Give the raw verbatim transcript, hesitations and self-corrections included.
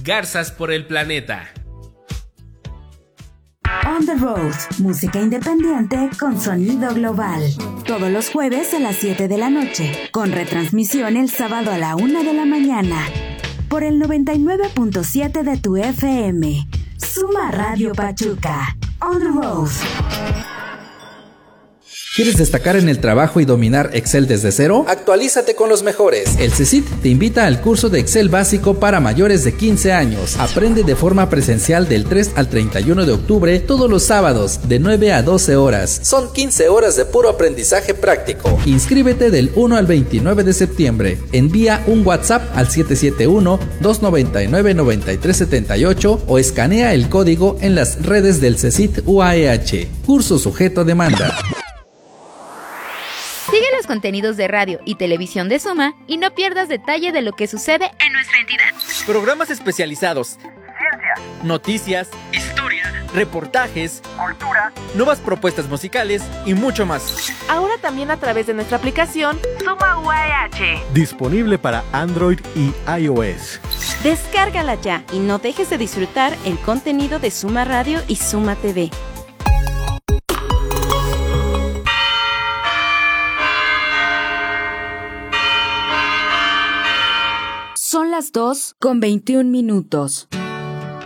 garzas por el planeta. On the Road, música independiente con sonido global. Todos los jueves a las siete de la noche, con retransmisión el sábado a la una de la mañana. Por el noventa y nueve punto siete de tu F M. Suma Radio Pachuca. On the Road. ¿Quieres destacar en el trabajo y dominar Excel desde cero? Actualízate con los mejores. El C E C I T te invita al curso de Excel básico para mayores de quince años. Aprende de forma presencial del tres al treinta y uno de octubre todos los sábados de nueve a doce horas. Son quince horas de puro aprendizaje práctico. Inscríbete del uno al veintinueve de septiembre. Envía un WhatsApp al siete siete uno, dos nueve nueve, nueve tres siete ocho o escanea el código en las redes del C E C I T U A E H. Curso sujeto a demanda. Sigue los contenidos de radio y televisión de Suma y no pierdas detalle de lo que sucede en nuestra entidad. Programas especializados, ciencia, noticias, historia, reportajes, cultura, nuevas propuestas musicales y mucho más. Ahora también a través de nuestra aplicación Suma U A E H. Disponible para Android y iOS. Descárgala ya y no dejes de disfrutar el contenido de Suma Radio y Suma T V. Son las dos con veintiún minutos.